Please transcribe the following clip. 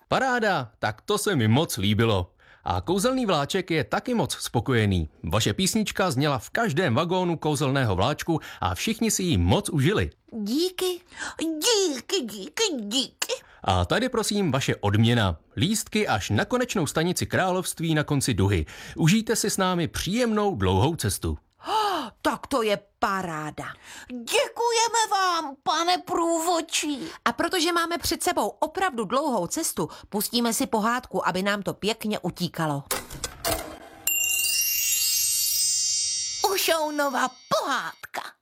Paráda, tak to se mi moc líbilo. A kouzelný vláček je taky moc spokojený. Vaše písnička zněla v každém vagónu kouzelného vláčku a všichni si ji moc užili. Díky. Díky. A tady prosím vaše odměna. Lístky až na konečnou stanici království na konci duhy. Užijte si s námi příjemnou dlouhou cestu. Tak to je paráda. Děkujeme vám, pane průvodčí. A protože máme před sebou opravdu dlouhou cestu, pustíme si pohádku, aby nám to pěkně utíkalo. Ušounova pohádka.